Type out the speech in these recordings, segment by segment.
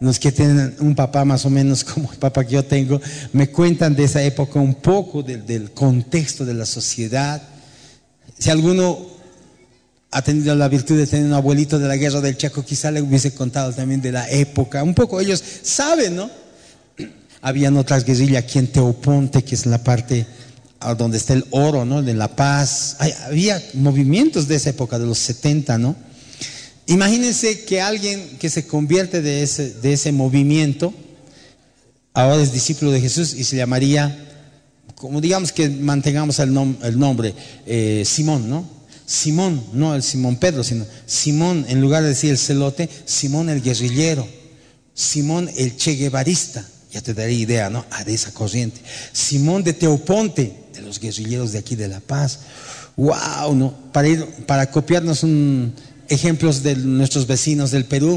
los que tienen un papá más o menos como el papá que yo tengo, me cuentan de esa época un poco del contexto de la sociedad. Si alguno ha tenido la virtud de tener un abuelito de la guerra del Chaco, quizá le hubiese contado también de la época. Un poco ellos saben, ¿no? Habían otras guerrillas aquí en Teoponte, que es la parte donde está el oro, ¿no? De La Paz. Había movimientos de esa época, de los 70, ¿no? Imagínense que alguien que se convierte de ese movimiento, ahora es discípulo de Jesús y se llamaría, como digamos que mantengamos el nombre, Simón, ¿no? Simón, no el Simón Pedro, sino Simón, en lugar de decir el celote, Simón el guerrillero, Simón el cheguevarista, ya te daré idea, ¿no? De esa corriente. Simón de Teoponte, de los guerrilleros de aquí de La Paz. ¡Wow! ¿No? Para copiarnos ejemplos de nuestros vecinos del Perú,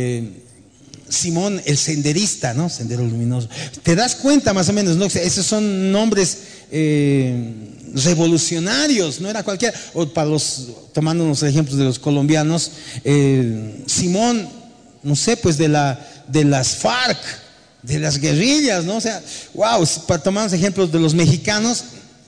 Simón el senderista, ¿no? Sendero luminoso. ¿Te das cuenta más o menos, no? Esos son nombres revolucionarios, no era cualquiera. O tomando unos ejemplos de los colombianos, Simón, no sé, pues de las FARC, de las guerrillas, ¿no? O sea, wow, para tomar unos ejemplos de los mexicanos,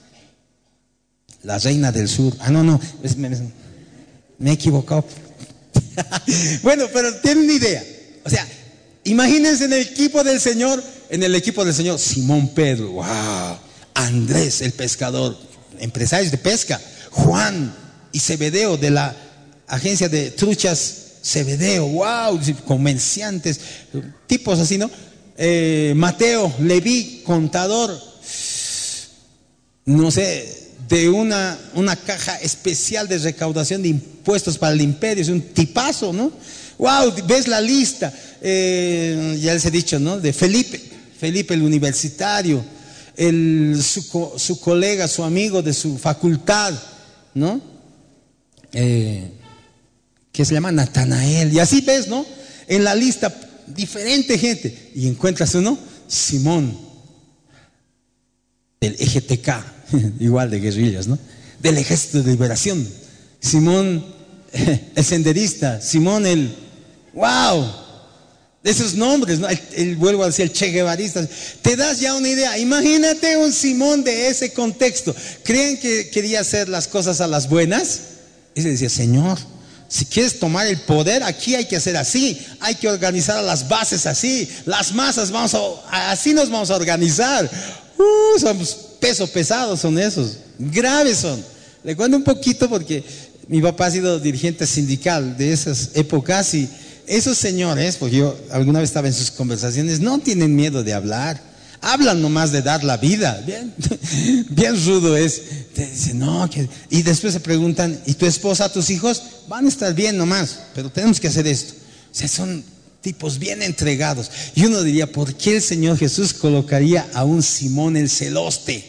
la reina del sur. Me he equivocado. Bueno, pero tienen una idea. O sea, imagínense en el equipo del Señor, Simón Pedro, wow, Andrés el pescador, empresarios de pesca, Juan y Zebedeo de la agencia de truchas Zebedeo, wow, comerciantes, tipos así, ¿no? Mateo, Leví, contador, no sé, de una caja especial de recaudación de impuestos para el imperio, es un tipazo, ¿no? Wow, ves la lista, ya les he dicho, ¿no? De Felipe el universitario, su colega, su amigo de su facultad, ¿no? Que se llama Natanael, y así ves, ¿no? En la lista, diferente gente, y encuentras uno, Simón, del EGTK, igual de guerrillas, ¿no? Del Ejército de Liberación, Simón el senderista, Simón el, wow, de esos nombres, ¿no? Vuelvo a decir, el cheguevarista. Te das ya una idea. Imagínate un Simón de ese contexto. ¿Creen que quería hacer las cosas a las buenas? Y se decía, Señor, si quieres tomar el poder, aquí hay que hacer así, hay que organizar a las bases así, las masas así nos vamos a organizar. Somos peso pesado, son esos, graves son. Le cuento un poquito porque mi papá ha sido dirigente sindical de esas épocas y esos señores, porque yo alguna vez estaba en sus conversaciones, no tienen miedo de hablar, hablan nomás de dar la vida, bien rudo es. Te dicen, no, y después se preguntan, ¿y tu esposa, tus hijos? Van a estar bien nomás, pero tenemos que hacer esto. O sea, son tipos bien entregados. Y uno diría, ¿por qué el Señor Jesús colocaría a un Simón el celoste?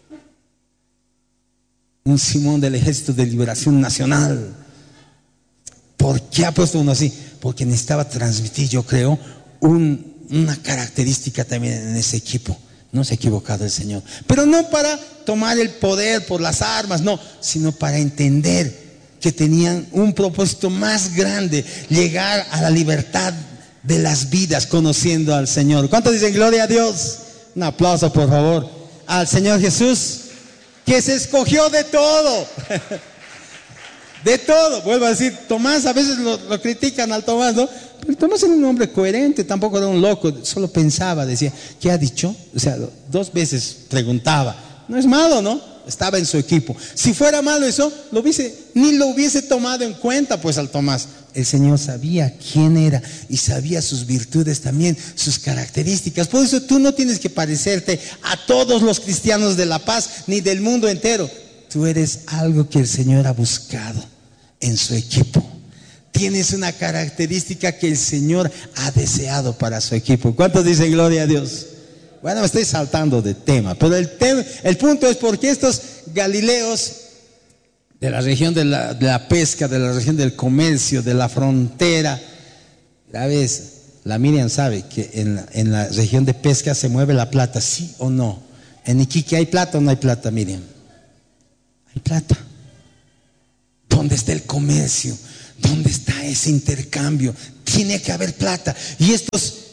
Un Simón del Ejército de Liberación Nacional. ¿Por qué ha puesto uno así? Porque necesitaba transmitir, yo creo, una característica también en ese equipo. No se ha equivocado el Señor, pero no para tomar el poder por las armas, no, sino para entender que tenían un propósito más grande, llegar a la libertad de las vidas conociendo al Señor. ¿Cuántos dicen gloria a Dios? Un aplauso, por favor, al Señor Jesús, que se escogió de todo. De todo. Vuelvo a decir, Tomás, a veces lo critican al Tomás, ¿no? Pero Tomás era un hombre coherente, tampoco era un loco, solo pensaba, decía, ¿qué ha dicho? O sea, 2 veces preguntaba. No es malo, ¿no? Estaba en su equipo. Si fuera malo eso, ni lo hubiese tomado en cuenta, pues, al Tomás. El Señor sabía quién era y sabía sus virtudes también, sus características. Por eso tú no tienes que parecerte a todos los cristianos de La Paz ni del mundo entero. Tú eres algo que el Señor ha buscado en su equipo. Tienes una característica que el Señor ha deseado para su equipo. ¿Cuántos dicen gloria a Dios? Bueno, me estoy saltando de tema, pero el punto es porque estos galileos de la región de la pesca, de la región del comercio, de la frontera, ¿sabes? La Miriam sabe que en la región de pesca se mueve la plata, ¿sí o no? ¿En Iquique hay plata o no hay plata, Miriam? Hay plata. ¿Dónde está el comercio? ¿Dónde está ese intercambio? Tiene que haber plata. Y estos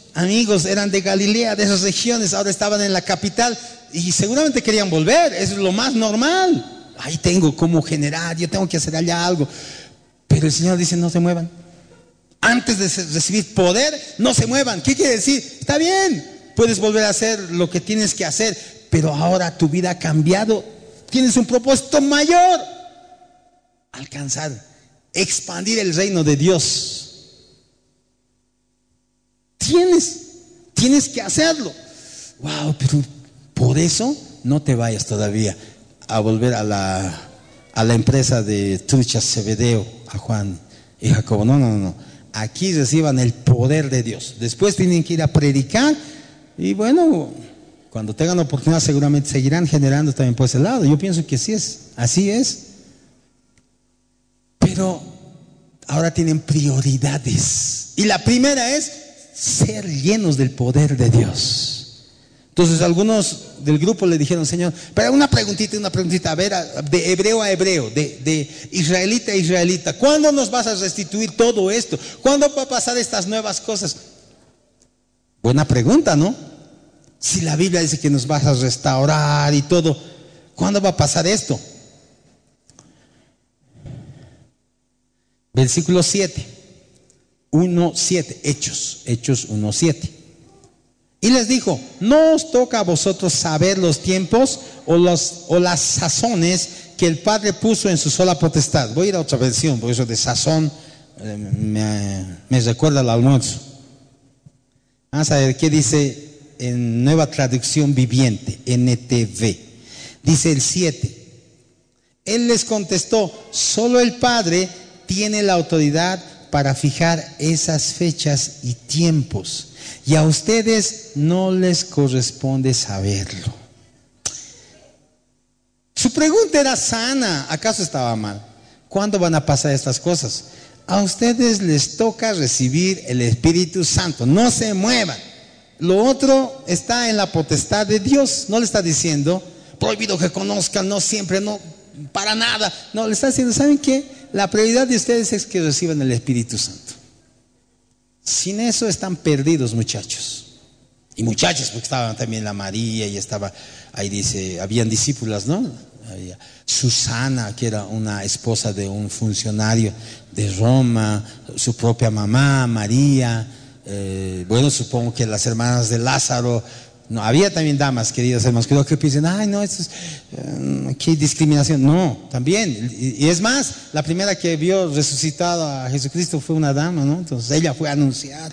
amigos eran de Galilea, de esas regiones, ahora estaban en la capital y seguramente querían volver. Eso es lo más normal. Ahí tengo cómo generar, yo tengo que hacer allá algo. Pero el Señor dice: no se muevan. Antes de recibir poder, no se muevan. ¿Qué quiere decir? Está bien, puedes volver a hacer lo que tienes que hacer, pero ahora tu vida ha cambiado. Tienes un propósito mayor: alcanzar, expandir el reino de Dios. Tienes que hacerlo. Wow, pero por eso no te vayas todavía a volver a la empresa de truchas Zebedeo, a Juan y Jacobo. No. Aquí reciban el poder de Dios. Después tienen que ir a predicar y bueno, cuando tengan oportunidad seguramente seguirán generando también por ese lado. Yo pienso que así es. Pero ahora tienen prioridades. Y la primera es ser llenos del poder de Dios. Entonces algunos del grupo le dijeron: Señor, pero una preguntita, a ver, de hebreo a hebreo, de israelita a israelita, ¿cuándo nos vas a restituir todo esto? ¿Cuándo va a pasar estas nuevas cosas? Buena pregunta, ¿no? Si la Biblia dice que nos vas a restaurar y todo, ¿cuándo va a pasar esto? Versículo 7, 1:7, Hechos 1:7. Y les dijo: no os toca a vosotros saber los tiempos o las sazones que el Padre puso en su sola potestad. Voy a ir a otra versión, porque eso de sazón me recuerda al almuerzo. Vamos a ver qué dice en Nueva Traducción Viviente, NTV. Dice el 7. Él les contestó: solo el Padre tiene la autoridad para fijar esas fechas y tiempos, y a ustedes no les corresponde saberlo. Su pregunta era sana. ¿Acaso estaba mal? ¿Cuándo van a pasar estas cosas? A ustedes les toca recibir el Espíritu Santo. No se muevan. Lo otro está en la potestad de Dios. No le está diciendo: prohibido que conozcan, no siempre, no, para nada. No, le está diciendo: ¿saben qué? La prioridad de ustedes es que reciban el Espíritu Santo. Sin eso están perdidos, muchachos. Y muchachas, porque estaba también la María y estaba, ahí dice, habían discípulas, ¿no? Susana, que era una esposa de un funcionario de Roma, su propia mamá, María, bueno, supongo que las hermanas de Lázaro. No, había también damas, queridas hermanos, creo que piensan: ay, no, esto es, qué discriminación. No, también, y es más, la primera que vio resucitado a Jesucristo fue una dama, ¿no? Entonces ella fue a anunciar.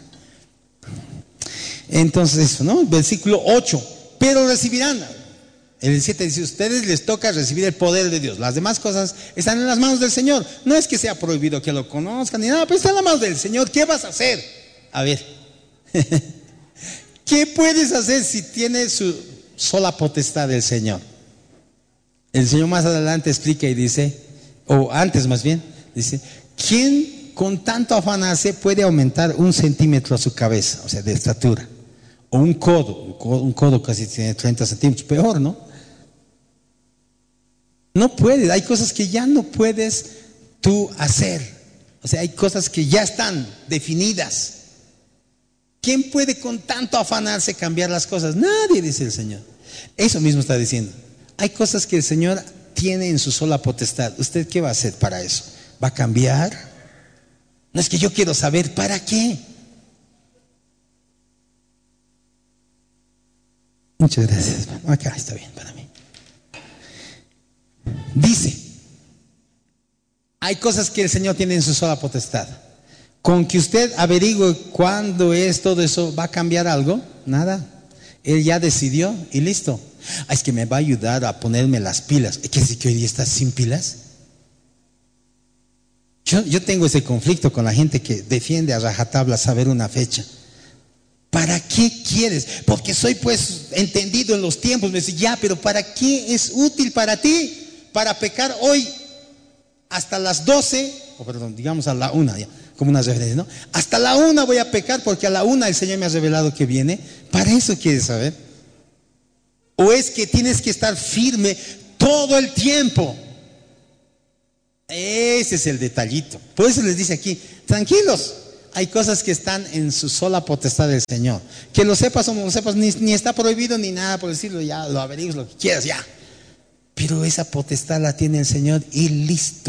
Entonces eso, ¿no? Versículo 8, pero recibirán. El 7 dice: ustedes les toca recibir el poder de Dios. Las demás cosas están en las manos del Señor. No es que sea prohibido que lo conozcan ni nada, pero está en las manos del Señor. ¿Qué vas a hacer? A ver. ¿Qué puedes hacer si tienes su sola potestad del Señor? El Señor más adelante explica y dice, o antes más bien, dice: ¿quién con tanto afanarse puede aumentar 1 centímetro a su cabeza? O sea, de estatura. O un codo casi tiene 30 centímetros, peor, ¿no? No puedes, hay cosas que ya no puedes tú hacer. O sea, hay cosas que ya están definidas. ¿Quién puede con tanto afanarse cambiar las cosas? Nadie, dice el Señor. Eso mismo está diciendo. Hay cosas que el Señor tiene en su sola potestad. ¿Usted qué va a hacer para eso? ¿Va a cambiar? No es que yo quiero saber, ¿para qué? Muchas gracias. Acá está bien para mí. Dice: hay cosas que el Señor tiene en su sola potestad. Con que usted averigüe cuándo es todo eso, ¿va a cambiar algo? Nada. Él ya decidió y listo. Es que me va a ayudar a ponerme las pilas. ¿Qué decir que hoy día estás sin pilas? Yo tengo ese conflicto con la gente que defiende a rajatabla saber una fecha. ¿Para qué quieres? Porque soy pues entendido en los tiempos. Me dice: ya, pero ¿para qué es útil para ti? Para pecar hoy hasta las 12, o perdón, digamos a la 1 ya. Como una referencia, ¿no? Hasta la 1 voy a pecar porque a la 1 el Señor me ha revelado que viene. ¿Para eso quieres saber? ¿O es que tienes que estar firme todo el tiempo? Ese es el detallito. Por eso les dice aquí: tranquilos, hay cosas que están en su sola potestad del Señor. Que lo sepas o no lo sepas, ni está prohibido ni nada por decirlo, ya lo averigues lo que quieras, ya. Pero esa potestad la tiene el Señor y listo.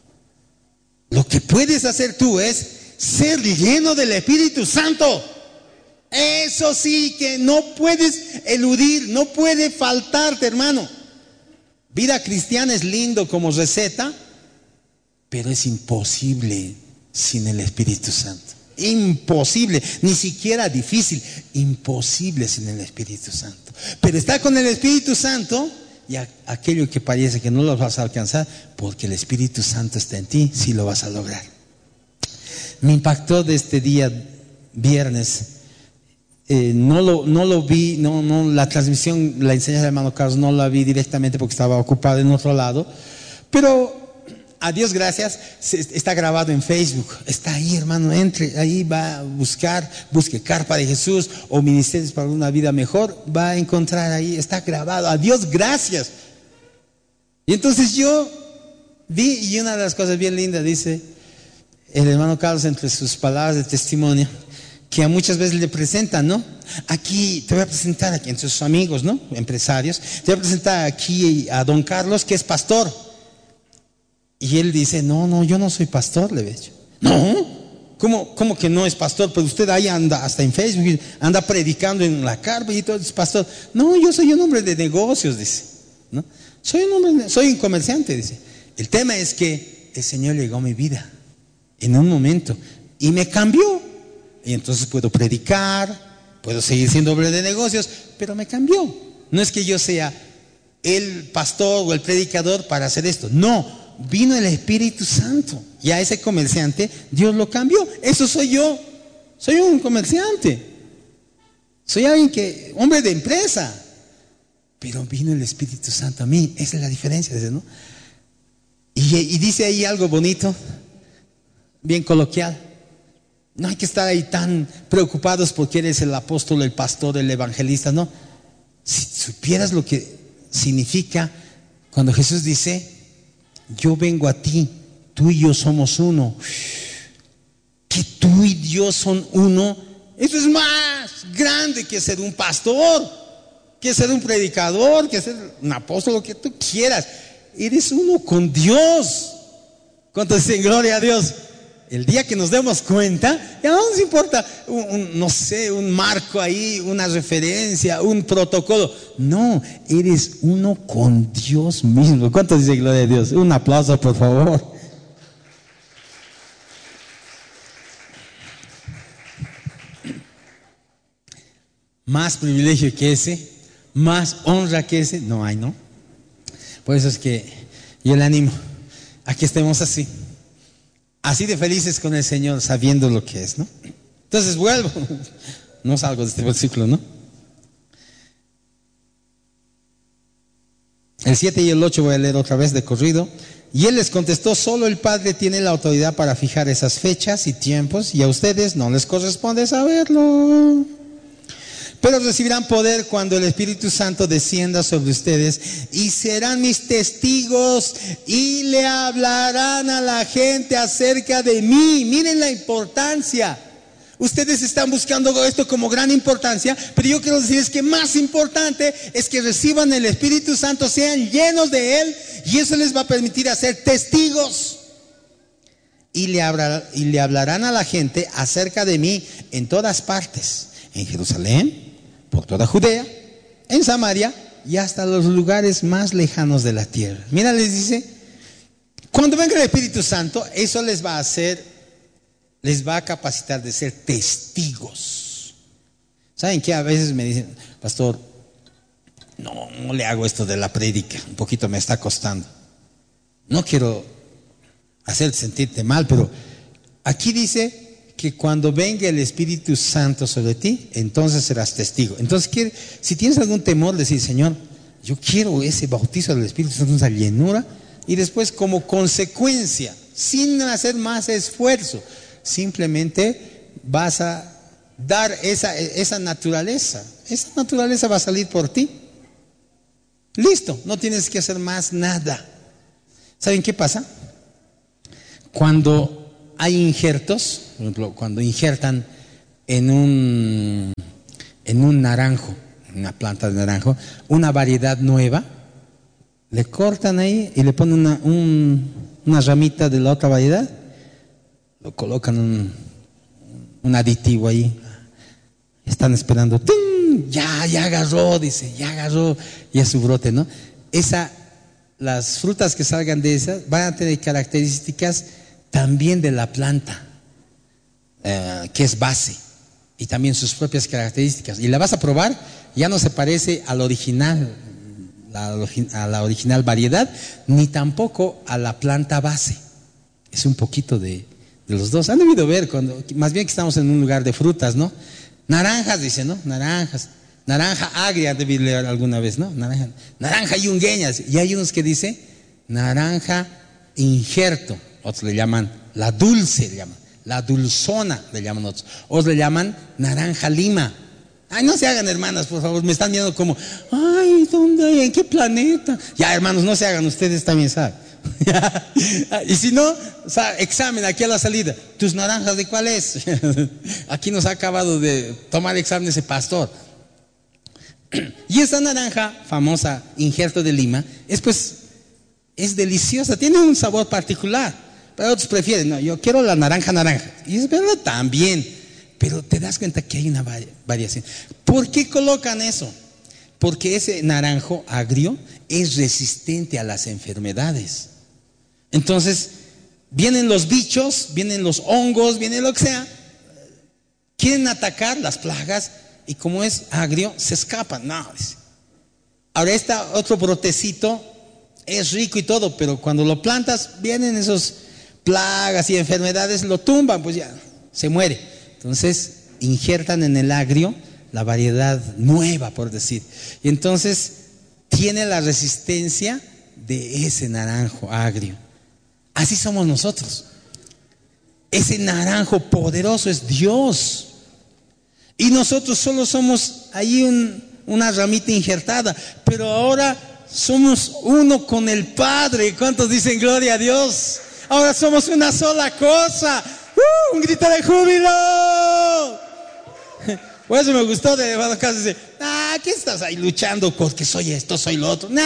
Lo que puedes hacer tú es ser lleno del Espíritu Santo. Eso sí que no puedes eludir, no puede faltarte, hermano. Vida cristiana es lindo como receta, pero es imposible sin el Espíritu Santo. Imposible, ni siquiera difícil, imposible sin el Espíritu Santo. Pero está con el Espíritu Santo y aquello que parece que no lo vas a alcanzar, porque el Espíritu Santo está en ti, sí lo vas a lograr. Me impactó de este día, viernes, no lo vi, la transmisión, la enseñanza del hermano Carlos no la vi directamente porque estaba ocupado en otro lado, pero a Dios gracias, está grabado en Facebook, está ahí, hermano, entre, ahí va a busque Carpa de Jesús o Ministerios para una Vida Mejor, va a encontrar ahí, está grabado, a Dios gracias. Y entonces yo vi, y una de las cosas bien lindas dice el hermano Carlos entre sus palabras de testimonio, que a muchas veces le presentan, ¿no? Aquí, te voy a presentar aquí entre sus amigos, ¿no? Empresarios, te voy a presentar aquí a don Carlos, que es pastor. Y él dice, no, yo no soy pastor, le he dicho. No, ¿cómo que no es pastor? Pues usted ahí anda, hasta en Facebook, anda predicando en la carpa y todo, es pastor. No, yo soy un hombre de negocios, dice, ¿no? Soy un comerciante, dice. El tema es que el Señor llegó a mi vida en un momento y me cambió. Y entonces puedo predicar, puedo seguir siendo hombre de negocios, pero me cambió. No es que yo sea el pastor o el predicador para hacer esto, no. Vino el Espíritu Santo y a ese comerciante Dios lo cambió. Eso soy yo. Soy un comerciante. Soy alguien hombre de empresa. Pero vino el Espíritu Santo a mí. Esa es la diferencia, ¿no? Y dice ahí algo bonito, bien coloquial. No hay que estar ahí tan preocupados porque eres el apóstol, el pastor, el evangelista, no. Si supieras lo que significa cuando Jesús dice, yo vengo a ti, tú y yo somos uno. Que tú y Dios son uno, eso es más grande que ser un pastor, que ser un predicador, que ser un apóstol, lo que tú quieras. Eres uno con Dios. ¿Cuánto dicen gloria a Dios? El día que nos demos cuenta, ya no nos importa un marco ahí, una referencia, un protocolo. No, eres uno con Dios mismo. ¿Cuánto dice gloria a Dios? Un aplauso, por favor. Más privilegio que ese, más honra que ese, no hay, ¿no? Por eso es que yo le animo a que estemos así de felices con el Señor, sabiendo lo que es, ¿no? Entonces vuelvo, no salgo de este versículo, ¿no? El 7 y el 8 voy a leer otra vez de corrido. Y él les contestó, solo el Padre tiene la autoridad para fijar esas fechas y tiempos, y a ustedes no les corresponde saberlo. Pero recibirán poder cuando el Espíritu Santo descienda sobre ustedes y serán mis testigos y le hablarán a la gente acerca de mí. Miren la importancia. Ustedes están buscando esto como gran importancia, pero yo quiero decirles que más importante es que reciban el Espíritu Santo, sean llenos de Él, y eso les va a permitir hacer testigos. Y le hablarán a la gente acerca de mí en todas partes, en Jerusalén, por toda Judea, en Samaria y hasta los lugares más lejanos de la tierra. Mira, les dice, cuando venga el Espíritu Santo, eso les va a capacitar de ser testigos. ¿Saben qué? A veces me dicen, pastor, no le hago esto de la prédica, un poquito me está costando. No quiero hacerte sentirte mal, pero aquí dice que cuando venga el Espíritu Santo sobre ti, entonces serás testigo. Entonces, si tienes algún temor, decir, Señor, yo quiero ese bautizo del Espíritu Santo, esa llenura, y después como consecuencia, sin hacer más esfuerzo, simplemente vas a dar esa naturaleza va a salir por ti. Listo, no tienes que hacer más nada. ¿Saben qué pasa? Cuando hay injertos, Por ejemplo, cuando injertan en un naranjo, una planta de naranjo, una variedad nueva, le cortan ahí y le ponen una ramita de la otra variedad, lo colocan un aditivo ahí, están esperando, ¡ting! Ya agarró, dice, ya agarró, ya su brote, ¿no? Las frutas que salgan de esas van a tener características también de la planta, que es base, y también sus propias características. Y la vas a probar, ya no se parece al original, a la original variedad, ni tampoco a la planta base. Es un poquito de los dos. Han debido ver, más bien que estamos en un lugar de frutas, ¿no? Naranjas, dice, ¿no? Naranjas. Naranja agria, debí leer alguna vez, ¿no? Naranja yungueñas. Y hay unos que dice naranja injerto. Otros le llaman la dulce, le llaman. La dulzona, le llaman otros. Otros le llaman naranja lima. Ay, no se hagan, hermanas, por favor. Me están viendo como, ay, ¿dónde? ¿En qué planeta? Ya, hermanos, no se hagan. Ustedes también saben. Y si no, o sea, examen aquí a la salida. ¿Tus naranjas de cuál es? Aquí nos ha acabado de tomar examen ese pastor. Y esa naranja famosa, injerto de lima, es deliciosa, tiene un sabor particular. Pero otros prefieren, no, yo quiero la naranja. Y es verdad también, pero te das cuenta que hay una variación. ¿Por qué colocan eso? Porque ese naranjo agrio es resistente a las enfermedades. Entonces, vienen los bichos, vienen los hongos, viene lo que sea, quieren atacar las plagas, y como es agrio, se escapan. No, dice. Ahora otro brotecito es rico y todo, pero cuando lo plantas, vienen esos plagas y enfermedades, lo tumban, pues ya, se muere. Entonces, injertan en el agrio la variedad nueva, por decir. Y entonces, tiene la resistencia de ese naranjo agrio. Así somos nosotros. Ese naranjo poderoso es Dios. Y nosotros solo somos ahí una ramita injertada, pero ahora somos uno con el Padre. ¿Cuántos dicen gloria a Dios? Ahora somos una sola cosa. Un grito de júbilo. Por eso me gustó de casi dice, ¿qué estás ahí luchando? Porque soy esto, soy lo otro.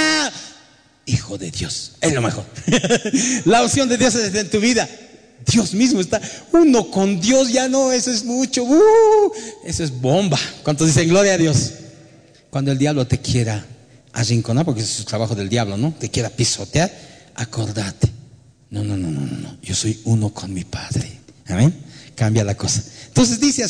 Hijo de Dios, es lo mejor. La opción de Dios es en tu vida. Dios mismo está uno con Dios, ya no, eso es mucho, eso es bomba. ¿Cuántos dicen gloria a Dios? Cuando el diablo te quiera arrinconar, porque ese es el trabajo del diablo, ¿no? Te quiera pisotear, acordate, no, yo soy uno con mi Padre. Amén. Cambia la cosa. Entonces dice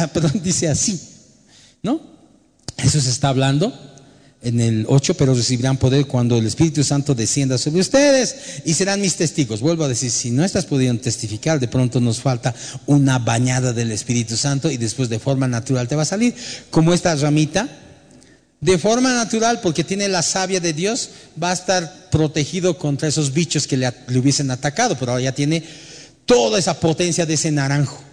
así, ¿no? Jesús está hablando en el 8, pero recibirán poder cuando el Espíritu Santo descienda sobre ustedes y serán mis testigos. Vuelvo a decir, si no estás pudiendo testificar, de pronto nos falta una bañada del Espíritu Santo y después de forma natural te va a salir. Como esta ramita, de forma natural, porque tiene la savia de Dios, va a estar protegido contra esos bichos que le hubiesen atacado, pero ahora ya tiene toda esa potencia de ese naranjo,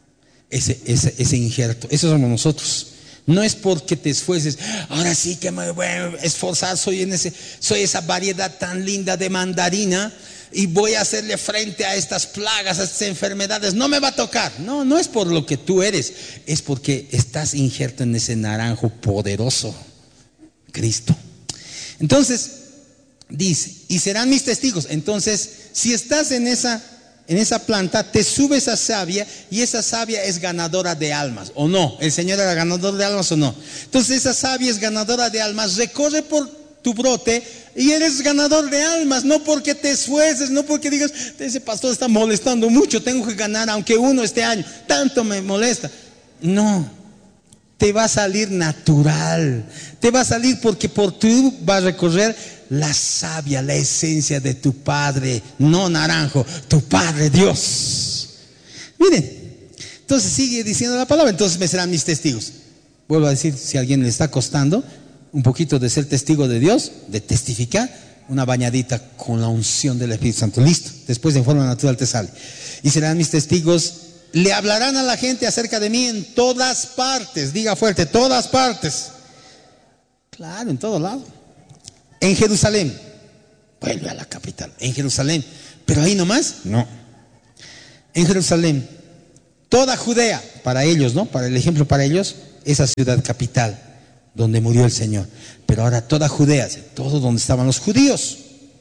ese injerto. Eso somos nosotros. No es porque te esfuerces, ahora sí que me voy a esforzar, soy esa variedad tan linda de mandarina y voy a hacerle frente a estas plagas, a estas enfermedades, no me va a tocar. No es por lo que tú eres, es porque estás injerto en ese naranjo poderoso, Cristo. Entonces, dice, y serán mis testigos. Entonces, si estás en esa planta, te sube esa savia y esa savia es ganadora de almas, ¿o no? ¿El Señor era ganador de almas o no? Entonces esa savia es ganadora de almas, recorre por tu brote y eres ganador de almas, no porque te esfuerces, no porque digas, ese pastor está molestando mucho, tengo que ganar aunque uno este año, tanto me molesta. No, te va a salir natural, te va a salir porque por tú vas a recorrer la savia, la esencia de tu Padre, no naranjo, tu Padre Dios. Miren, entonces sigue diciendo la palabra, entonces me serán mis testigos. Vuelvo a decir, si a alguien le está costando un poquito de ser testigo de Dios, de testificar, una bañadita con la unción del Espíritu Santo, listo, después de forma natural te sale. Y serán mis testigos, le hablarán a la gente acerca de mí en todas partes, diga fuerte, todas partes. Claro, en todo lado. En Jerusalén, vuelve a la capital, en Jerusalén, pero ahí nomás, no. En Jerusalén, Toda Judea, para ellos, ¿no? Para el ejemplo para ellos, esa ciudad capital donde murió el Señor. Pero ahora toda Judea, todo donde estaban los judíos.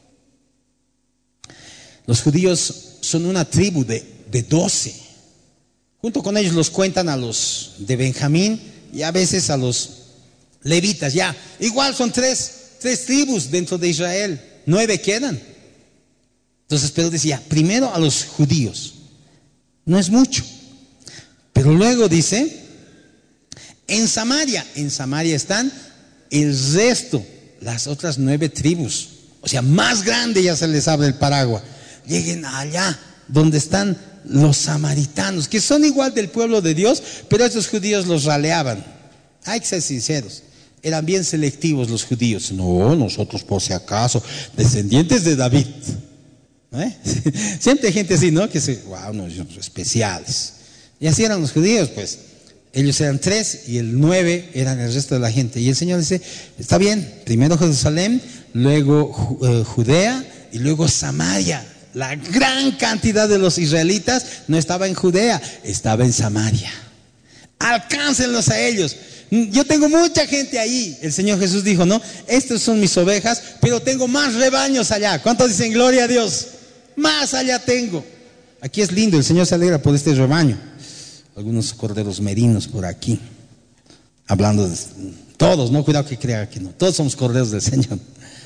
Los judíos son una tribu de 12. Junto con ellos los cuentan a los de Benjamín y a veces a los levitas. Ya, igual son tres tribus dentro de Israel. 9 quedan. Entonces Pedro decía, primero a los judíos. No es mucho. Pero luego dice, en Samaria están el resto, las otras 9 tribus. O sea, más grande ya se les abre el paraguas. Lleguen allá donde están los samaritanos, que son igual del pueblo de Dios, pero estos judíos los raleaban. Hay que ser sinceros, eran bien selectivos los judíos. No, nosotros por si acaso, descendientes de David. Siempre hay gente así, ¿no? Que se, wow, no, especiales. Y así eran los judíos, pues. Ellos eran 3 y el 9 eran el resto de la gente. Y el Señor dice, está bien, primero Jerusalén, luego Judea y luego Samaria. La gran cantidad de los israelitas no estaba en Judea, estaba en Samaria. Alcáncenlos a ellos. Yo tengo mucha gente ahí. El Señor Jesús dijo, no, estas son mis ovejas, pero tengo más rebaños allá. ¿Cuántos dicen gloria a Dios? Más allá tengo. Aquí es lindo, el Señor se alegra por este rebaño. Algunos corderos merinos por aquí. Hablando de todos, no, cuidado que crea que no. Todos somos corderos del Señor.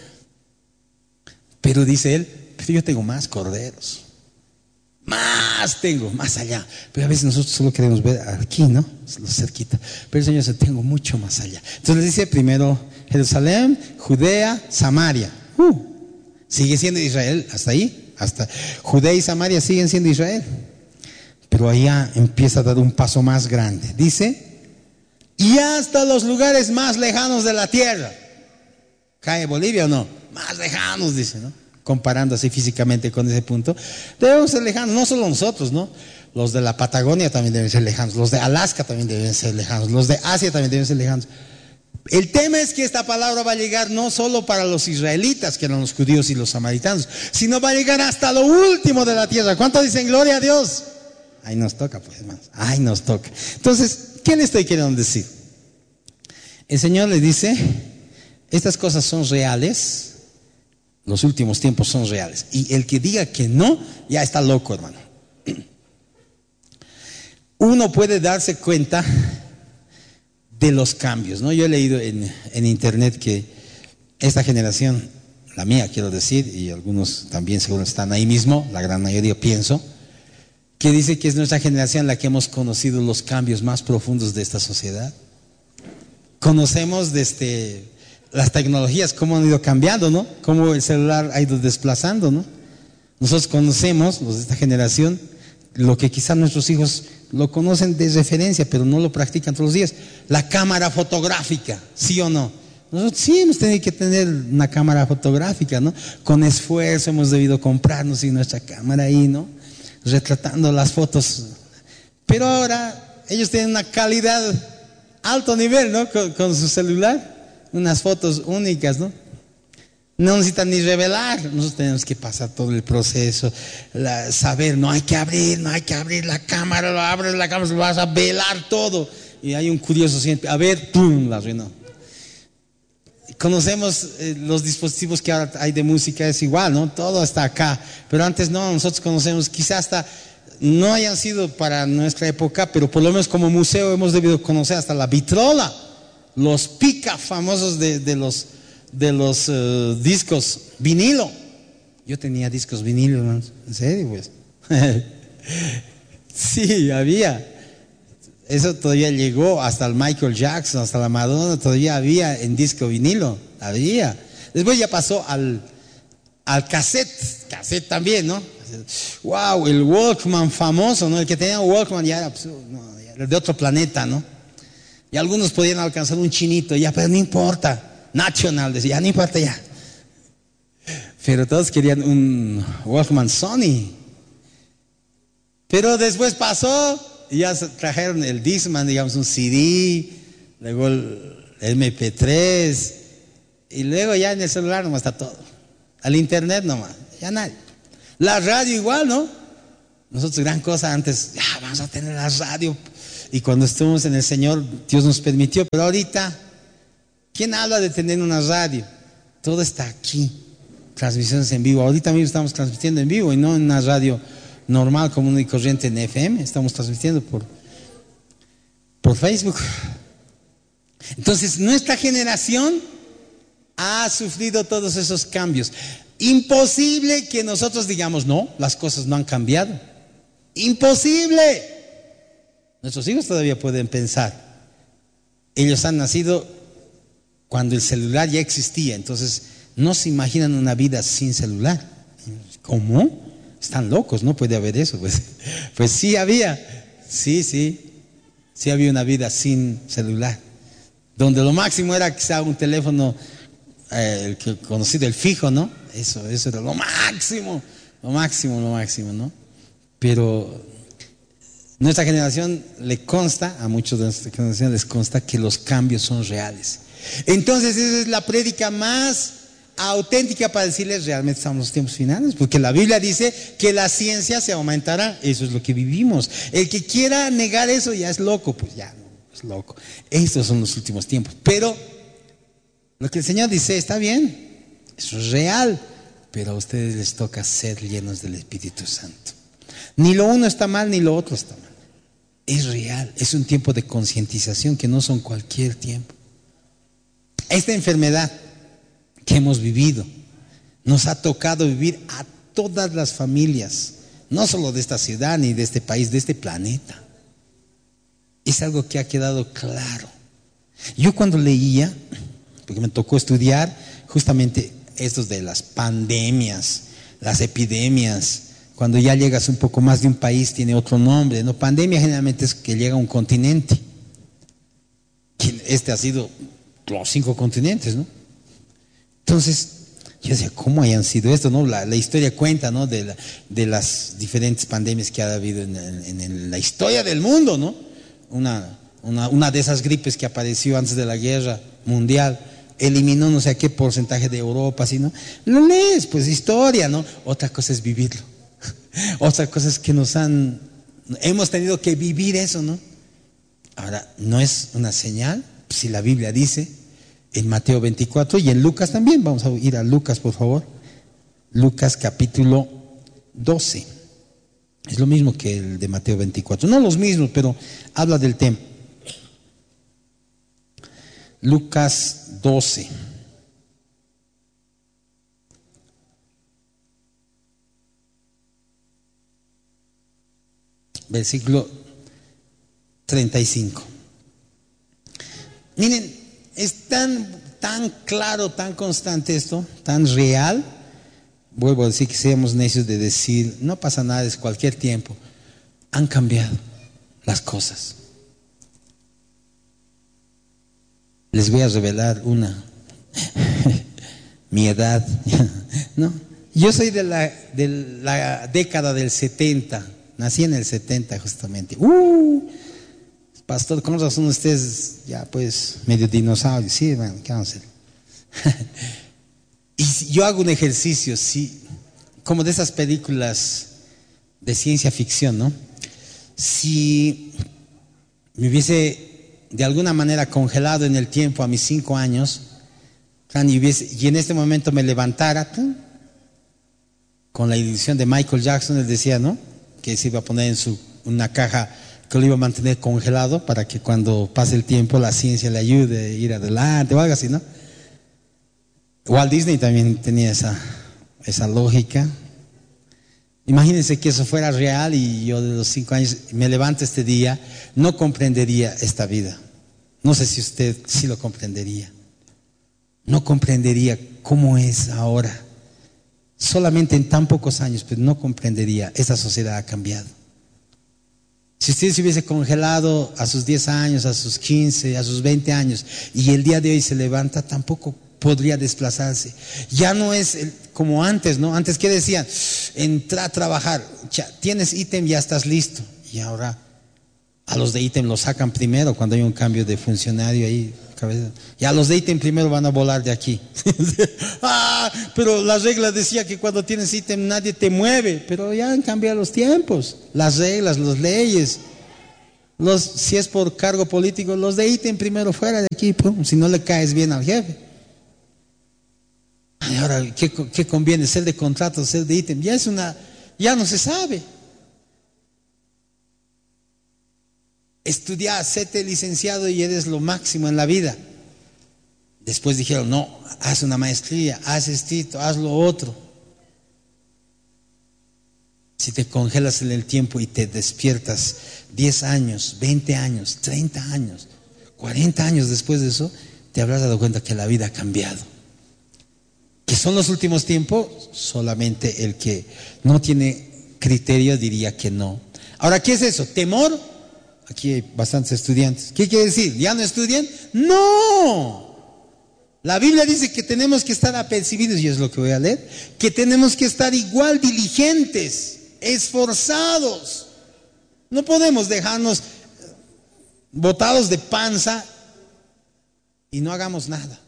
Pero dice él, pero yo tengo más corderos. Más tengo, más allá. Pero a veces nosotros solo queremos ver aquí, ¿no? Cerquita. Pero el Señor dice, tengo mucho más allá. Entonces le dice primero Jerusalén, Judea, Samaria. Sigue siendo Israel, hasta ahí. Hasta Judea y Samaria siguen siendo Israel. Pero allá empieza a dar un paso más grande. Dice, y hasta los lugares más lejanos de la tierra. ¿Cae Bolivia o no? Más lejanos, dice, ¿no? Comparando así físicamente con ese punto. Debemos ser lejanos, no solo nosotros, ¿no? Los de la Patagonia también deben ser lejanos. Los de Alaska también deben ser lejanos. Los de Asia también deben ser lejanos. El tema es que esta palabra va a llegar no solo para los israelitas, que eran los judíos y los samaritanos, sino va a llegar hasta lo último de la tierra. ¿Cuántos dicen gloria a Dios? Ahí nos toca, pues, hermanos. Ahí nos toca. Entonces, ¿qué le estoy queriendo decir? El Señor le dice, estas cosas son reales, los últimos tiempos son reales. Y el que diga que no, ya está loco, hermano. Uno puede darse cuenta de los cambios, ¿no? Yo he leído en internet que esta generación, la mía quiero decir, y algunos también seguro están ahí mismo, la gran mayoría pienso, que dice que es nuestra generación la que hemos conocido los cambios más profundos de esta sociedad. Conocemos desde las tecnologías, cómo han ido cambiando, ¿no? Cómo el celular ha ido desplazando, ¿no? Nosotros conocemos, los de esta generación, lo que quizás nuestros hijos lo conocen de referencia, pero no lo practican todos los días. La cámara fotográfica, ¿sí o no? Nosotros sí hemos tenido que tener una cámara fotográfica, ¿no? Con esfuerzo hemos debido comprarnos y nuestra cámara ahí, ¿no? Retratando las fotos. Pero ahora ellos tienen una calidad alto nivel, ¿no? Con su celular. Unas fotos únicas, ¿no? No necesitan ni revelar. Nosotros tenemos que pasar todo el proceso, saber, no hay que abrir la cámara, lo abres la cámara, lo vas a velar todo. Y hay un curioso siempre, a ver, ¡pum!, la arruinó. Conocemos los dispositivos que ahora hay de música, es igual, ¿no? Todo está acá. Pero antes no, nosotros conocemos, quizás hasta no hayan sido para nuestra época, pero por lo menos como museo hemos debido conocer hasta la vitrola, los pica famosos de los discos vinilo. Yo tenía discos vinilo, ¿no? ¿En serio, pues? Sí, había. Eso todavía llegó hasta el Michael Jackson, hasta la Madonna, todavía había en disco vinilo, había. Después ya pasó al cassette también, ¿no? Wow, el Walkman famoso, ¿no? El que tenía Walkman ya era, pues, no, ya era de otro planeta, ¿no? Y algunos podían alcanzar un chinito, ya, pero no importa, National, decía, ya no importa ya. Pero todos querían un Walkman Sony. Pero después pasó y ya trajeron el Discman, digamos, un CD, luego el MP3, y luego ya en el celular nomás está todo. Al internet nomás, ya nadie. La radio igual, ¿no? Nosotros gran cosa antes, ya vamos a tener la radio. Y cuando estuvimos en el Señor, Dios nos permitió. Pero ahorita, ¿quién habla de tener una radio? Todo está aquí. Transmisiones en vivo. Ahorita mismo estamos transmitiendo en vivo y no en una radio normal, común y corriente en FM. Estamos transmitiendo por Facebook. Entonces, nuestra generación ha sufrido todos esos cambios. Imposible que nosotros digamos, no, las cosas no han cambiado. Imposible. Nuestros hijos todavía pueden pensar. Ellos han nacido cuando el celular ya existía, entonces no se imaginan una vida sin celular. ¿Cómo? Están locos, no puede haber eso. Pues sí había, sí había una vida sin celular, donde lo máximo era quizá un teléfono, el que conocido, el fijo, ¿no? Eso era lo máximo, ¿no? Pero nuestra generación le consta, a muchos de nuestra generación les consta que los cambios son reales. Entonces esa es la prédica más auténtica para decirles realmente estamos en los tiempos finales, porque la Biblia dice que la ciencia se aumentará. Eso es lo que vivimos. El que quiera negar eso ya es loco, pues ya no, es loco. Estos son los últimos tiempos. Pero lo que el Señor dice está bien, eso es real, pero a ustedes les toca ser llenos del Espíritu Santo. Ni lo uno está mal, ni lo otro está mal. Es real, es un tiempo de concientización que no son cualquier tiempo. Esta enfermedad que hemos vivido nos ha tocado vivir a todas las familias, no solo de esta ciudad ni de este país, de este planeta. Es algo que ha quedado claro. Yo cuando leía, porque me tocó estudiar justamente estos de las pandemias, las epidemias, cuando ya llegas un poco más de un país tiene otro nombre, ¿no? Pandemia generalmente es que llega a un continente. Este ha sido los 5 continentes, ¿no? Entonces, yo decía, ¿cómo hayan sido esto, no? La historia cuenta, ¿no? De las diferentes pandemias que ha habido en la historia del mundo, ¿no? Una de esas gripes que apareció antes de la guerra mundial eliminó no sé a qué porcentaje de Europa, ¿sí, no? Lo lees, pues historia, ¿no? Otra cosa es vivirlo. Otra cosa es que hemos tenido que vivir eso, ¿no? Ahora, ¿no es una señal? Si la Biblia dice en Mateo 24 y en Lucas también, vamos a ir a Lucas, por favor. Lucas capítulo 12. Es lo mismo que el de Mateo 24. No los mismos, pero habla del tema. Lucas 12. Versículo 35. Miren, es tan claro, tan constante esto, tan real. Vuelvo a decir que seamos necios de decir, no pasa nada, es cualquier tiempo. Han cambiado las cosas. Les voy a revelar mi edad, ¿no? Yo soy de la década del 70. Nací en el 70 justamente. Pastor, con razón ustedes ya pues medio dinosaurios. Sí, bueno, ¿qué vamos a hacer? Y yo hago un ejercicio, sí, como de esas películas de ciencia ficción, ¿no? Si me hubiese de alguna manera congelado en el tiempo a mis 5 años, y en este momento me levantara, con la edición de Michael Jackson, él decía, ¿no? Que se iba a poner en una caja que lo iba a mantener congelado para que cuando pase el tiempo la ciencia le ayude a ir adelante o algo así, ¿no? Walt Disney también tenía esa lógica. Imagínense que eso fuera real y yo de los 5 años me levanto este día, no comprendería esta vida. No sé si usted sí lo comprendería. No comprendería cómo es ahora. Solamente en tan pocos años, pero no comprendería. Esta sociedad ha cambiado. Si usted se hubiese congelado a sus 10 años, a sus 15, a sus 20 años, y el día de hoy se levanta, tampoco podría desplazarse. Ya no es como antes, ¿no? Antes, ¿qué decían? Entra a trabajar, ya tienes ítem, ya estás listo. Y ahora a los de ítem los sacan primero cuando hay un cambio de funcionario ahí. cabeza. Ya los de ítem primero van a volar de aquí. Pero la regla decía que cuando tienes ítem nadie te mueve. Pero ya han cambiado los tiempos, las reglas, las leyes. Si es por cargo político, los de ítem primero fuera de aquí, pum, si no le caes bien al jefe. Y ahora, ¿qué conviene? ¿Ser de contrato, ser de ítem? Ya no se sabe. Estudiar, séte licenciado y eres lo máximo en la vida. Después dijeron, no, haz una maestría, haz esto, haz lo otro. Si te congelas en el tiempo y te despiertas 10 años, 20 años, 30 años, 40 años después de eso, te habrás dado cuenta que la vida ha cambiado. ¿Que son los últimos tiempos? Solamente el que no tiene criterio diría que no. Ahora, ¿qué es eso? ¿Temor? Aquí hay bastantes estudiantes. ¿Qué quiere decir? ¿Ya no estudian? ¡No! La Biblia dice que tenemos que estar apercibidos, y es lo que voy a leer, que tenemos que estar igual diligentes, esforzados. No podemos dejarnos botados de panza y no hagamos nada.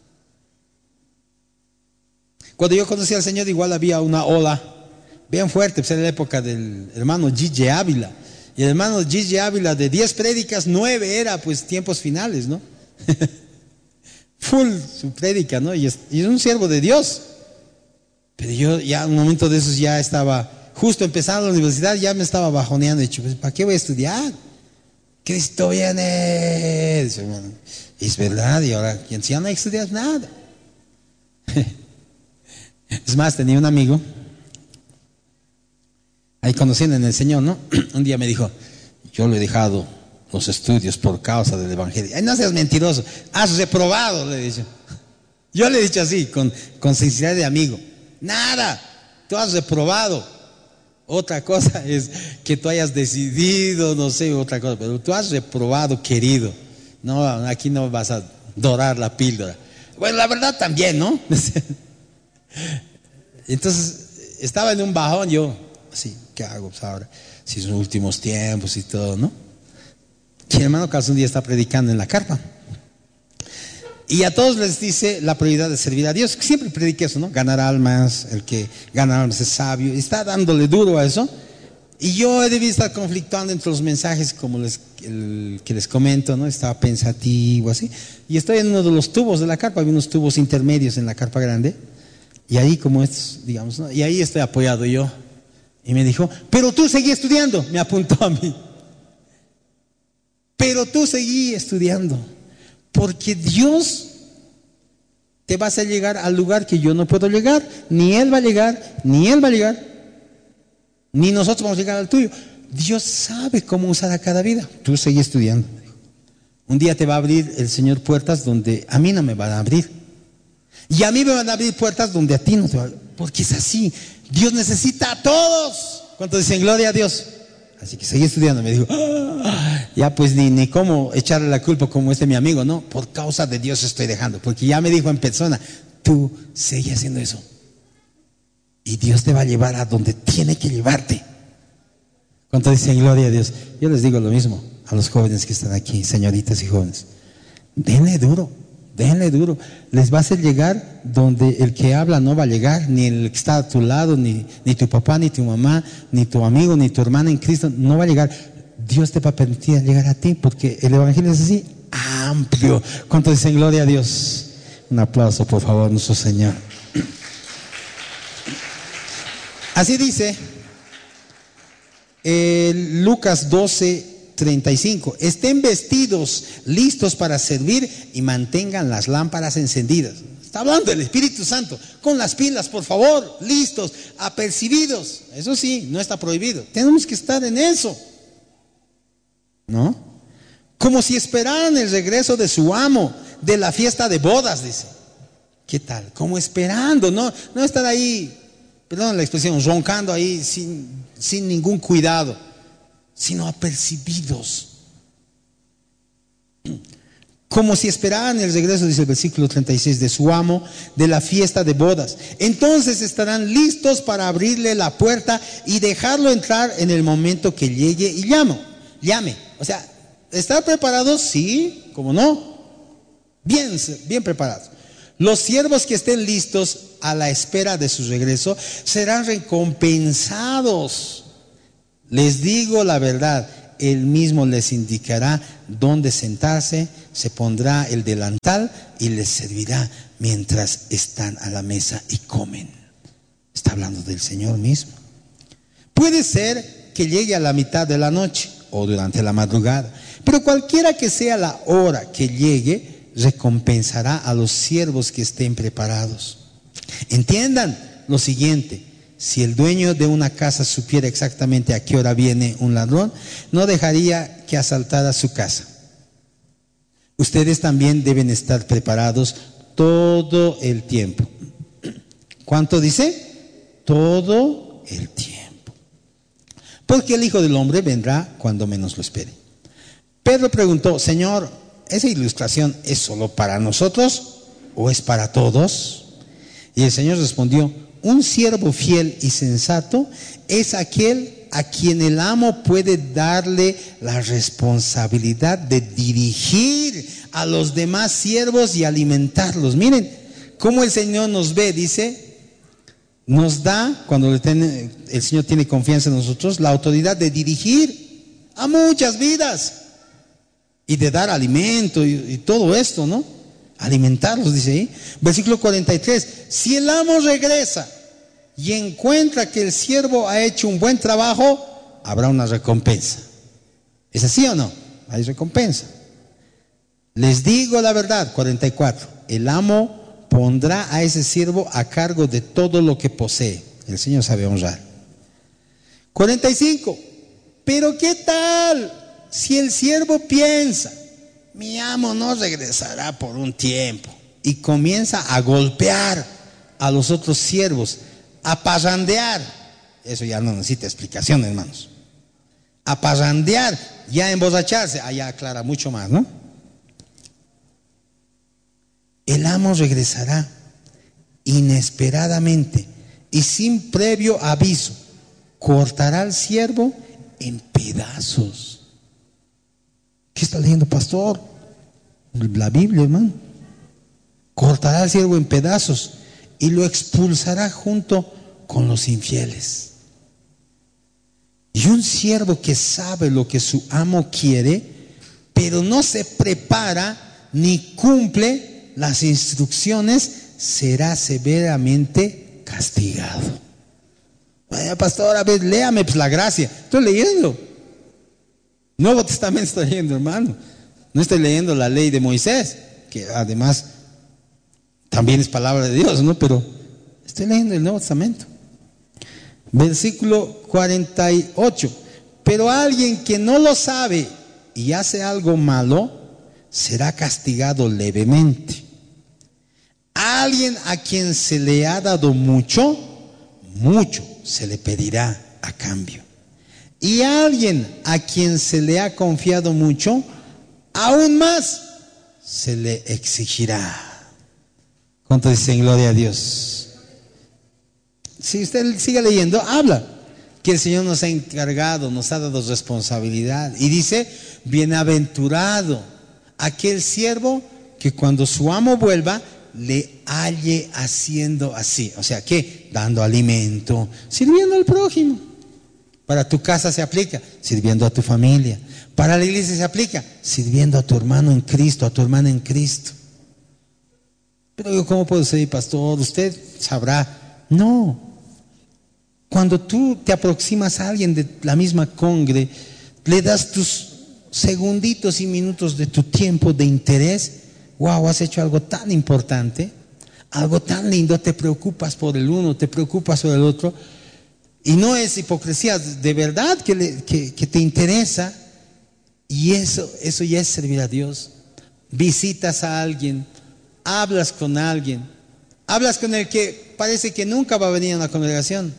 Cuando yo conocí al Señor, igual había una ola bien fuerte, pues era la época del hermano Gigi Ávila. Y el hermano Gigi Ávila, de 10 prédicas, 9 era pues tiempos finales, ¿no? Full su prédica, ¿no? Y es un siervo de Dios. Pero yo ya en un momento de esos ya estaba, justo empezando la universidad, ya me estaba bajoneando. He dicho, pues, ¿para qué voy a estudiar? Cristo viene. Dice, bueno, es verdad, y ahora ya no hay que estudiar nada. Es más, tenía un amigo, ahí conociendo en el Señor, ¿no? Un día me dijo, yo lo he dejado los estudios por causa del Evangelio. Ay, no seas mentiroso, has reprobado, le he dicho. Yo le he dicho así, con sinceridad de amigo. Nada, tú has reprobado. Otra cosa es que tú hayas decidido, no sé, otra cosa, pero tú has reprobado, querido. No, aquí no vas a dorar la píldora. Bueno, la verdad también, ¿no? Entonces, estaba en un bajón yo, así, ¿qué hago pues ahora? Si son últimos tiempos y todo, ¿no? Y el hermano Carlos un día está predicando en la carpa. Y a todos les dice la prioridad de servir a Dios. Siempre predica eso, ¿no? Ganar almas, el que gana almas es sabio. Y está dándole duro a eso. Y yo he debido estar conflictuando entre los mensajes, como el que les comento, ¿no? Estaba pensativo, así. Y estoy en uno de los tubos de la carpa. Había unos tubos intermedios en la carpa grande. Y ahí como estos, digamos, ¿no? Y ahí estoy apoyado yo. Y me dijo, pero tú seguí estudiando. Me apuntó a mí. Pero tú seguí estudiando. Porque Dios te va a hacer llegar al lugar que yo no puedo llegar. Ni Él va a llegar, ni Él va a llegar, ni nosotros vamos a llegar al tuyo. Dios sabe cómo usar a cada vida. Tú seguí estudiando. Un día te va a abrir el Señor puertas donde a mí no me van a abrir. Y a mí me van a abrir puertas donde a ti no te van a abrir. Porque es así. Dios necesita a todos. ¿Cuántos dicen gloria a Dios? Así que seguí estudiando. Me dijo, ya pues ni cómo echarle la culpa como mi amigo, ¿no? Por causa de Dios estoy dejando. Porque ya me dijo en persona, tú sigue haciendo eso. Y Dios te va a llevar a donde tiene que llevarte. ¿Cuántos dicen gloria a Dios? Yo les digo lo mismo a los jóvenes que están aquí, señoritas y jóvenes. Denle duro. Denle duro. Les va a hacer llegar donde el que habla no va a llegar, ni el que está a tu lado, ni tu papá, ni tu mamá, ni tu amigo, ni tu hermana en Cristo, no va a llegar. Dios te va a permitir llegar a ti, porque el Evangelio es así, amplio. ¿Cuántos dicen gloria a Dios? Un aplauso, por favor, nuestro Señor. Así dice Lucas 12:35, estén vestidos, listos para servir y mantengan las lámparas encendidas. Está hablando del Espíritu Santo, con las pilas, por favor, listos, apercibidos. Eso sí, no está prohibido. Tenemos que estar en eso, ¿no? Como si esperaran el regreso de su amo, de la fiesta de bodas, dice. ¿Qué tal? Como esperando, no estar ahí, perdón la expresión, roncando ahí sin ningún cuidado, sino apercibidos. Como si esperaran el regreso, dice el versículo 36, de su amo, de la fiesta de bodas. Entonces estarán listos para abrirle la puerta y dejarlo entrar en el momento que llegue y llame. O sea, ¿estar preparados? Sí, ¿cómo no? bien preparados. Los siervos que estén listos a la espera de su regreso serán recompensados. Les digo la verdad, él mismo les indicará dónde sentarse, se pondrá el delantal y les servirá mientras están a la mesa y comen. Está hablando del Señor mismo. Puede ser que llegue a la mitad de la noche o durante la madrugada, pero cualquiera que sea la hora que llegue, recompensará a los siervos que estén preparados. Entiendan lo siguiente: si el dueño de una casa supiera exactamente a qué hora viene un ladrón, no dejaría que asaltara su casa. Ustedes también deben estar preparados todo el tiempo. ¿Cuánto dice? Todo el tiempo. Porque el Hijo del Hombre vendrá cuando menos lo espere. Pedro preguntó: Señor, ¿esa ilustración es solo para nosotros o es para todos? Y el Señor respondió: un siervo fiel y sensato es aquel a quien el amo puede darle la responsabilidad de dirigir a los demás siervos y alimentarlos. Miren cómo el Señor nos ve, dice, nos da, cuando el Señor tiene confianza en nosotros, la autoridad de dirigir a muchas vidas y de dar alimento y todo esto, ¿no? Alimentarlos, dice ahí. Versículo 43. Si el amo regresa y encuentra que el siervo ha hecho un buen trabajo, habrá una recompensa. ¿Es así o no? Hay recompensa. Les digo la verdad, 44. El amo pondrá a ese siervo a cargo de todo lo que posee. El Señor sabe honrar. 45. Pero ¿qué tal si el siervo piensa: mi amo no regresará por un tiempo, y comienza a golpear a los otros siervos, a parrandear? Eso ya no necesita explicación, hermanos. A parrandear, ya a emborracharse, allá aclara mucho más, ¿no? El amo regresará inesperadamente y sin previo aviso, cortará al siervo en pedazos. ¿Qué está leyendo, pastor? La Biblia, hermano. Cortará al siervo en pedazos y lo expulsará junto con los infieles. Y un siervo que sabe lo que su amo quiere, pero no se prepara ni cumple las instrucciones, será severamente castigado. Vaya, pastor, a ver, léame pues la gracia. Estoy leyendo. Nuevo Testamento estoy leyendo, hermano. No estoy leyendo la ley de Moisés, que además también es palabra de Dios, ¿no? Pero estoy leyendo el Nuevo Testamento. Versículo 48. Pero alguien que no lo sabe y hace algo malo, será castigado levemente. Alguien a quien se le ha dado mucho, mucho se le pedirá a cambio. Y a alguien a quien se le ha confiado mucho, aún más se le exigirá. ¿Cuánto dicen gloria a Dios? Si usted sigue leyendo, habla que el Señor nos ha encargado, nos ha dado responsabilidad. Y dice: bienaventurado aquel siervo que cuando su amo vuelva, le halle haciendo así. O sea, ¿qué? Dando alimento, sirviendo al prójimo. Para tu casa se aplica, sirviendo a tu familia. Para la iglesia se aplica, sirviendo a tu hermano en Cristo, a tu hermana en Cristo. Pero yo, ¿cómo puedo ser pastor? Usted sabrá. No. Cuando tú te aproximas a alguien de la misma congre, le das tus segunditos y minutos de tu tiempo de interés. Wow, has hecho algo tan importante, algo tan lindo, te preocupas por el uno, te preocupas por el otro. Y no es hipocresía, de verdad que te interesa. Y eso ya es servir a Dios. Visitas a alguien, hablas con alguien, hablas con el que parece que nunca va a venir a una congregación.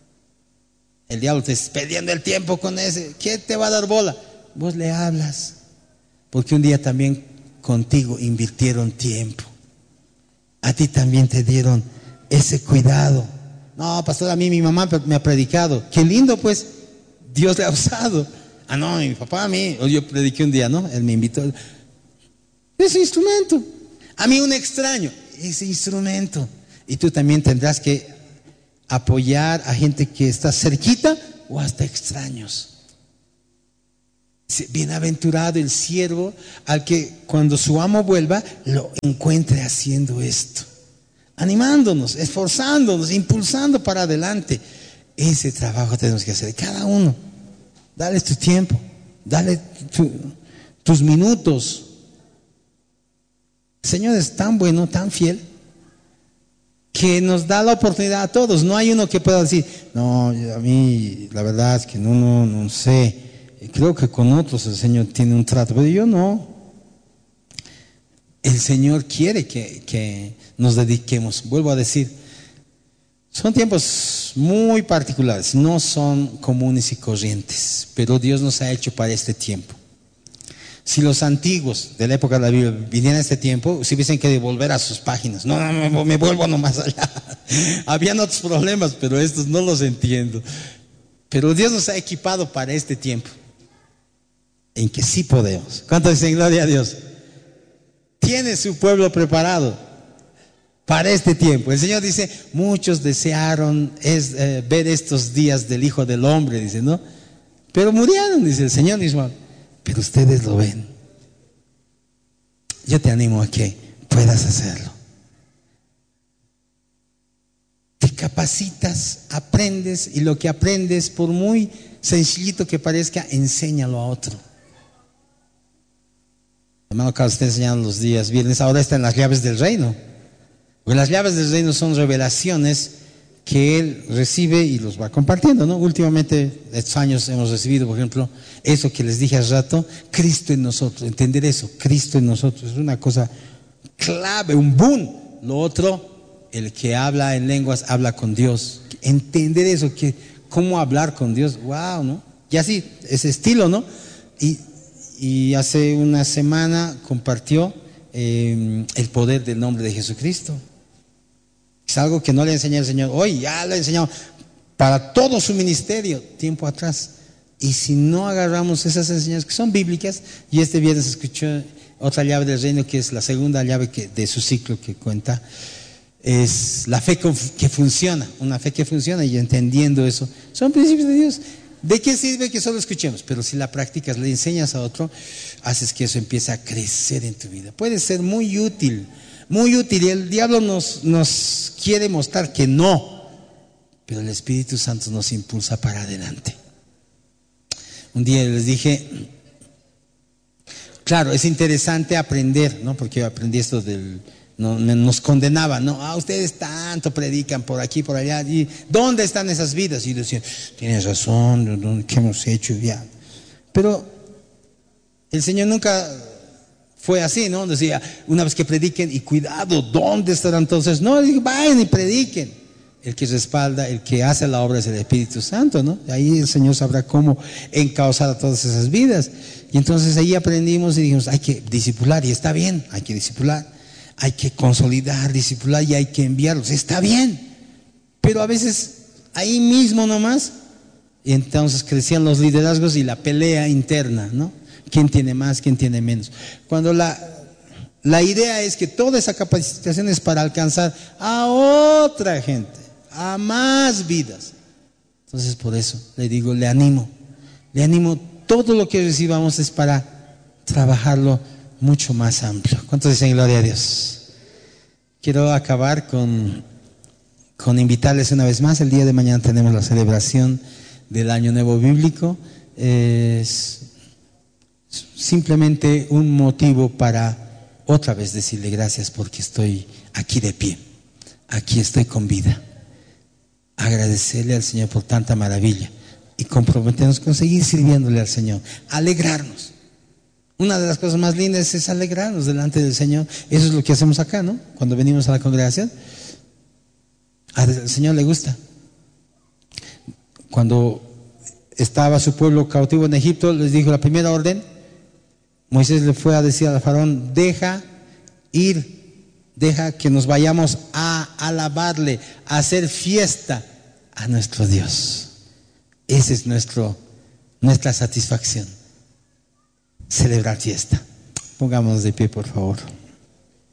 El diablo te está perdiendo el tiempo con ese. ¿Qué te va a dar bola? Vos le hablas, porque un día también contigo invirtieron tiempo. A ti también te dieron ese cuidado. No, pastor, a mí mi mamá me ha predicado. Qué lindo, pues, Dios le ha usado. Ah, no, mi papá a mí. Yo prediqué un día, ¿no? Él me invitó. Es instrumento. A mí un extraño, ese instrumento. Y tú también tendrás que apoyar a gente que está cerquita o hasta extraños. Bienaventurado el siervo al que cuando su amo vuelva lo encuentre haciendo esto, animándonos, esforzándonos, impulsando para adelante. Ese trabajo tenemos que hacer cada uno. Dale tu tiempo, dale tus minutos. El Señor es tan bueno, tan fiel, que nos da la oportunidad a todos. No hay uno que pueda decir, no, a mí la verdad es que no sé. Creo que con otros el Señor tiene un trato, pero yo no. El Señor quiere que nos dediquemos. Vuelvo a decir, son tiempos muy particulares, no son comunes y corrientes, pero Dios nos ha hecho para este tiempo. Si los antiguos de la época de la Biblia vinieran a este tiempo, si hubiesen que volver a sus páginas, no, me vuelvo nomás allá. Habían otros problemas, pero estos no los entiendo. Pero Dios nos ha equipado para este tiempo, en que sí podemos. ¿Cuántos dicen gloria a Dios? Tiene su pueblo preparado para este tiempo. El Señor dice, muchos desearon ver estos días del Hijo del Hombre, dice, ¿no? Pero murieron, dice el Señor mismo. Pero ustedes lo ven. Yo te animo a que puedas hacerlo. Te capacitas, aprendes, y lo que aprendes, por muy sencillito que parezca, enséñalo a otro. Hermano Carlos está enseñando los días viernes, ahora está en las llaves del reino. Porque las llaves del reino son revelaciones que él recibe y los va compartiendo, ¿no? Últimamente, estos años hemos recibido, por ejemplo, eso que les dije hace rato, Cristo en nosotros. Entender eso, Cristo en nosotros, es una cosa clave, un boom. Lo otro, el que habla en lenguas habla con Dios. Entender eso, que cómo hablar con Dios, wow, ¿no? Y así, ese estilo, ¿no? Y hace una semana compartió el poder del nombre de Jesucristo. Es algo que no le enseñé al Señor hoy, ya le he enseñado para todo su ministerio tiempo atrás. Y si no agarramos esas enseñanzas que son bíblicas, y este viernes escuché otra llave del reino, que es la segunda llave de su ciclo que cuenta, es la fe que funciona, una fe que funciona, y entendiendo eso, son principios de Dios. ¿De qué sirve que solo escuchemos? Pero si la practicas, le enseñas a otro, haces que eso empiece a crecer en tu vida. Puede ser muy útil, y el diablo nos quiere mostrar que no, pero el Espíritu Santo nos impulsa para adelante. Un día les dije, claro, es interesante aprender, ¿no? Porque yo aprendí esto nos condenaban, ¿no? Ustedes tanto predican por aquí, por allá, y ¿dónde están esas vidas? Y decían, tienes razón, ¿qué hemos hecho? Ya. Pero el Señor nunca fue así, ¿no? Decía, una vez que prediquen, y cuidado, ¿dónde estarán entonces? No, vayan y prediquen. El que respalda, el que hace la obra es el Espíritu Santo, ¿no? Ahí el Señor sabrá cómo encauzar a todas esas vidas. Y entonces ahí aprendimos y dijimos, hay que discipular, y está bien, hay que discipular. Hay que consolidar, discipular, y hay que enviarlos. Está bien, pero a veces ahí mismo nomás, y entonces crecían los liderazgos y la pelea interna, ¿no? ¿Quién tiene más, quién tiene menos? Cuando la idea es que toda esa capacitación es para alcanzar a otra gente, a más vidas. Entonces por eso le digo, le animo, todo lo que recibamos es para trabajarlo mucho más amplio. ¿Cuántos dicen gloria a Dios? Quiero acabar con invitarles una vez más. El día de mañana tenemos la celebración del Año Nuevo Bíblico. Es simplemente un motivo para otra vez decirle gracias, porque estoy aquí de pie, aquí estoy con vida. Agradecerle al Señor por tanta maravilla y comprometernos con seguir sirviéndole al Señor, alegrarnos. Una de las cosas más lindas es alegrarnos delante del Señor. Eso es lo que hacemos acá, ¿no? Cuando venimos a la congregación, al Señor le gusta. Cuando estaba su pueblo cautivo en Egipto, les dijo la primera orden, Moisés le fue a decir al faraón, deja que nos vayamos a alabarle, a hacer fiesta a nuestro Dios. Esa es nuestra satisfacción. Celebrar fiesta. Pongámonos de pie, por favor.